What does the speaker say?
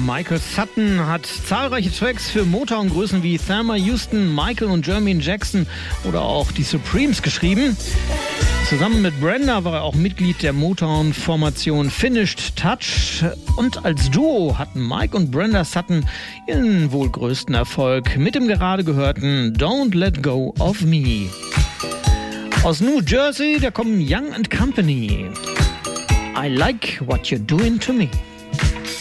Michael Sutton hat zahlreiche Tracks für Motown-Größen wie Thelma Houston, Michael und Jermaine Jackson oder auch die Supremes geschrieben. Zusammen mit Brenda war er auch Mitglied der Motown-Formation Finished Touch. Und als Duo hatten Mike und Brenda Sutton ihren wohl größten Erfolg mit dem gerade gehörten Don't Let Go of Me. Aus New Jersey, da kommen Young & Company. I like what you're doing to me.